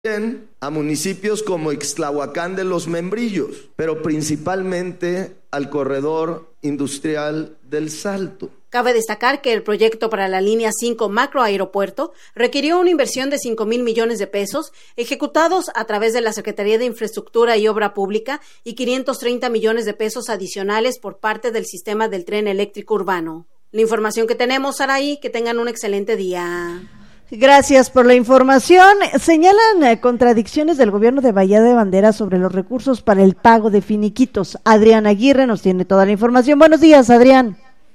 a municipios como Ixtlahuacán de los Membrillos, pero principalmente al corredor industrial del Salto. Cabe destacar que el proyecto para la línea 5 macroaeropuerto requirió una inversión de 5,000 millones de pesos, ejecutados a través de la Secretaría de Infraestructura y Obra Pública, y 530 millones de pesos adicionales por parte del sistema del tren eléctrico urbano. La información que tenemos, Saraí, que tengan un excelente día. Gracias por la información. Señalan contradicciones del gobierno de Bahía de Banderas sobre los recursos para el pago de finiquitos. Adrián Aguirre nos tiene toda la información. Buenos días, Adrián.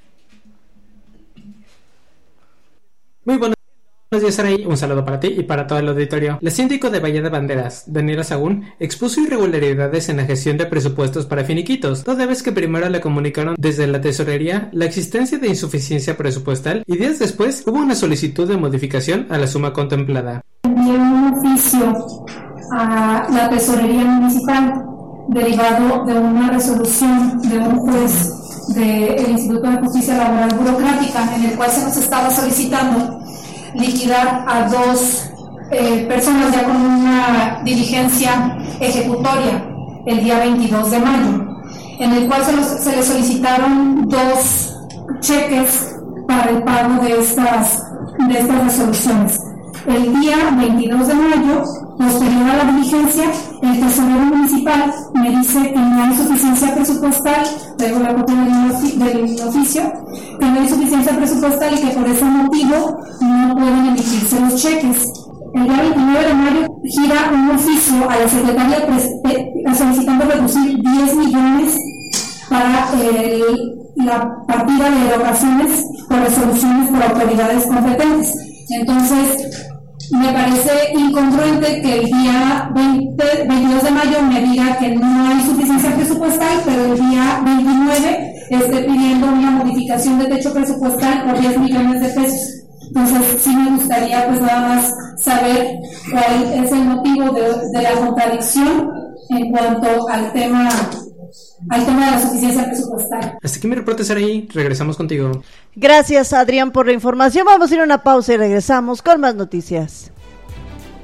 Muy buenos días, Saraí. Un saludo para ti y para todo el auditorio. La síndico de Bahía de Banderas, Daniela Sagún, expuso irregularidades en la gestión de presupuestos para finiquitos, toda vez que primero le comunicaron desde la tesorería la existencia de insuficiencia presupuestal y días después hubo una solicitud de modificación a la suma contemplada. Envié un oficio a la tesorería municipal derivado de una resolución de un juez del Instituto de Justicia Laboral Burocrática, en el cual se nos estaba solicitando liquidar a dos personas ya con una diligencia ejecutoria el día 22 de mayo, en el cual se le solicitaron dos cheques para el pago de estas resoluciones. El día 22 de mayo, posterior a la diligencia, el tesorero municipal me dice que no hay suficiencia presupuestal, traigo la copia del oficio, que no hay suficiencia presupuestal y que por ese motivo no pueden emitirse los cheques. El día 29 de mayo gira un oficio a la Secretaría solicitando reducir 10 millones para la partida de erogaciones por resoluciones por autoridades competentes. Entonces, me parece incongruente que el día 22 de mayo me diga que no hay suficiencia presupuestal, pero el día 29 esté pidiendo una modificación de techo presupuestal por 10 millones de pesos. Entonces, sí me gustaría pues nada más saber cuál es el motivo de la contradicción en cuanto al tema de la suficiencia presupuestal. Hasta aquí mi reporte, Saraí. Regresamos contigo. Gracias, Adrián, por la información. Vamos a ir a una pausa y regresamos con más noticias.